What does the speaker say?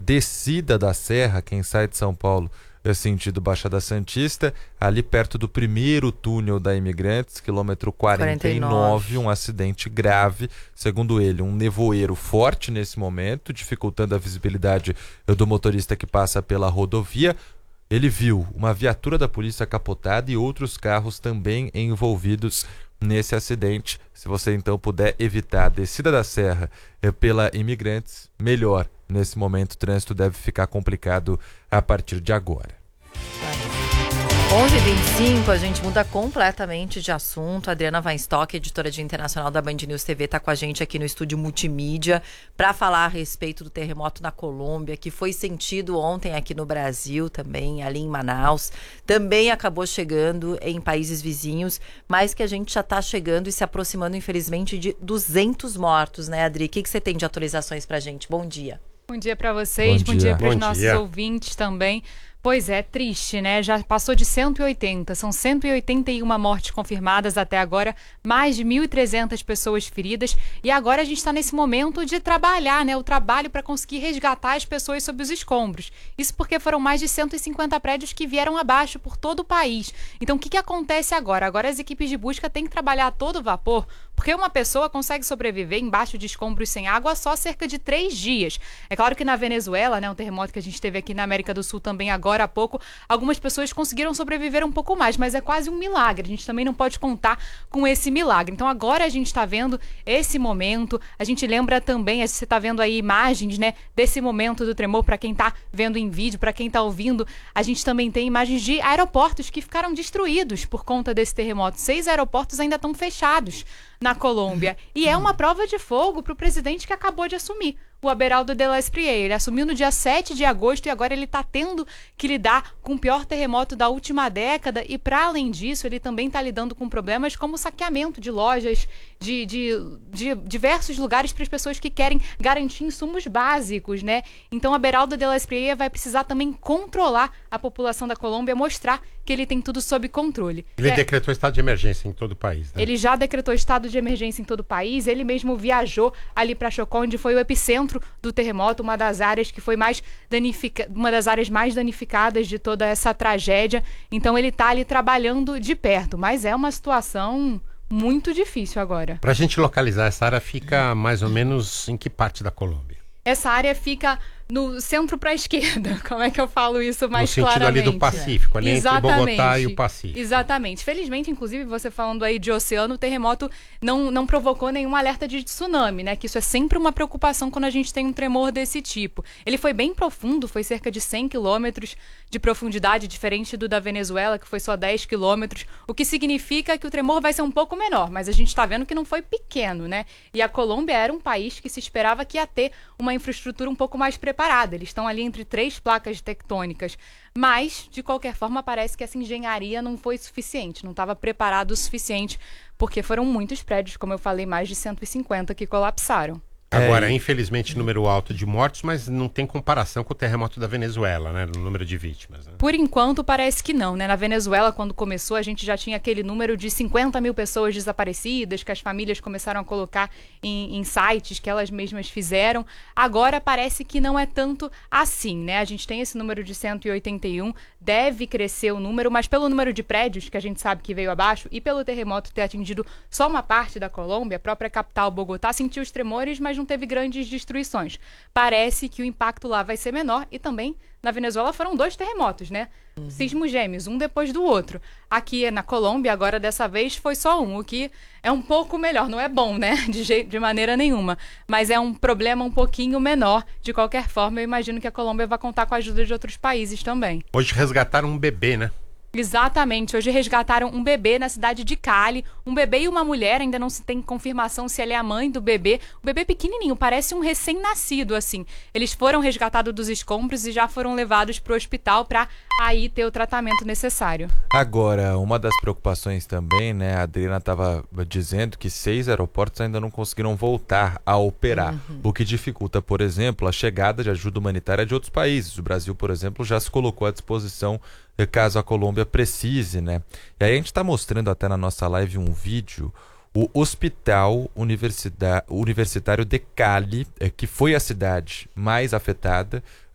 descida da serra, quem sai de São Paulo sentido Baixada Santista, ali perto do primeiro túnel da Imigrantes, quilômetro 49, um acidente grave, segundo ele, um nevoeiro forte nesse momento, dificultando a visibilidade do motorista que passa pela rodovia. Ele viu uma viatura da polícia capotada e outros carros também envolvidos nesse acidente. Se você então puder evitar a descida da serra pela Imigrantes, melhor. Nesse momento o trânsito deve ficar complicado a partir de agora. 11h25, a gente muda completamente de assunto. A Adriana Weinstock, editora de internacional da Band News TV, está com a gente aqui no estúdio multimídia para falar a respeito do terremoto na Colômbia, que foi sentido ontem aqui no Brasil também, ali em Manaus. Também acabou chegando em países vizinhos, mas que a gente já está chegando e se aproximando, infelizmente, de 200 mortos, né, Adri? O que você tem de atualizações para a gente? Bom dia. Bom dia para vocês, bom dia para os nossos ouvintes também. Pois é, triste, né? Já passou de 180, são 181 mortes confirmadas até agora, mais de 1.300 pessoas feridas, e agora a gente está nesse momento de trabalhar, né? O trabalho para conseguir resgatar as pessoas sob os escombros. Isso porque foram mais de 150 prédios que vieram abaixo por todo o país. Então, o que acontece agora? Agora as equipes de busca têm que trabalhar a todo vapor, porque uma pessoa consegue sobreviver embaixo de escombros sem água só cerca de 3 dias. É claro que na Venezuela, né, um terremoto que a gente teve aqui na América do Sul também agora há pouco, algumas pessoas conseguiram sobreviver um pouco mais, mas é quase um milagre. A gente também não pode contar com esse milagre. Então agora a gente está vendo esse momento, a gente lembra também, você está vendo aí imagens, né, desse momento do tremor, para quem está vendo em vídeo, para quem está ouvindo, a gente também tem imagens de aeroportos que ficaram destruídos por conta desse terremoto. 6 aeroportos ainda estão fechados na Colômbia. E é uma prova de fogo para o presidente que acabou de assumir, o Aberaldo de la Espriella. Ele assumiu no dia 7 de agosto e agora ele está tendo que lidar com o pior terremoto da última década e, para além disso, ele também está lidando com problemas como saqueamento de lojas, de diversos lugares para as pessoas que querem garantir insumos básicos, né? Então, Aberaldo de la Espriella vai precisar também controlar a população da Colômbia, mostrar que ele tem tudo sob controle. Ele decretou estado de emergência em todo o país, né? Ele já decretou estado de emergência em todo o país. Ele mesmo viajou ali para Chocó, onde foi o epicentro do terremoto, uma das áreas que foi uma das áreas mais danificadas de toda essa tragédia. Então ele está ali trabalhando de perto, mas é uma situação muito difícil agora. Para a gente localizar, essa área fica mais ou menos em que parte da Colômbia? Essa área fica no centro para a esquerda. Como é que eu falo isso mais claramente? No sentido ali do Pacífico, ali Exatamente. Entre Bogotá e o Pacífico. Exatamente. Felizmente, inclusive, você falando aí de oceano, o terremoto não provocou nenhum alerta de tsunami, né? Que isso é sempre uma preocupação quando a gente tem um tremor desse tipo. Ele foi bem profundo, foi cerca de 100 quilômetros de profundidade, diferente do da Venezuela, que foi só 10 quilômetros, o que significa que o tremor vai ser um pouco menor, mas a gente está vendo que não foi pequeno, né? E a Colômbia era um país que se esperava que ia ter uma infraestrutura um pouco mais preparada. Eles estão ali entre 3 placas tectônicas, mas, de qualquer forma, parece que essa engenharia não foi suficiente, não estava preparado o suficiente, porque foram muitos prédios, como eu falei, mais de 150 que colapsaram. Agora, infelizmente, número alto de mortos, mas não tem comparação com o terremoto da Venezuela, né? No número de vítimas, né? Por enquanto, parece que não, né? Na Venezuela, quando começou, a gente já tinha aquele número de 50 mil pessoas desaparecidas, que as famílias começaram a colocar em sites que elas mesmas fizeram. Agora, parece que não é tanto assim, né? A gente tem esse número de 181, deve crescer o número, mas pelo número de prédios, que a gente sabe que veio abaixo, e pelo terremoto ter atingido só uma parte da Colômbia, a própria capital, Bogotá, sentiu os tremores, mas não teve grandes destruições. Parece que o impacto lá vai ser menor e também na Venezuela foram 2 terremotos, né? Sismos gêmeos, um depois do outro. Aqui na Colômbia, agora dessa vez, foi só um, o que é um pouco melhor. Não é bom, né? De maneira nenhuma. Mas é um problema um pouquinho menor. De qualquer forma, eu imagino que a Colômbia vai contar com a ajuda de outros países também. Hoje resgataram um bebê, né? Exatamente. Hoje resgataram um bebê na cidade de Cali. Um bebê e uma mulher, ainda não se tem confirmação se ela é a mãe do bebê. O bebê pequenininho, parece um recém-nascido, assim. Eles foram resgatados dos escombros e já foram levados para o hospital para aí ter o tratamento necessário. Agora, uma das preocupações também, né? A Adriana estava dizendo que 6 aeroportos ainda não conseguiram voltar a operar, o que dificulta, por exemplo, a chegada de ajuda humanitária de outros países. O Brasil, por exemplo, já se colocou à disposição caso a Colômbia precise, né? E aí a gente está mostrando até na nossa live um vídeo, o Hospital Universitário de Cali, que foi a cidade mais afetada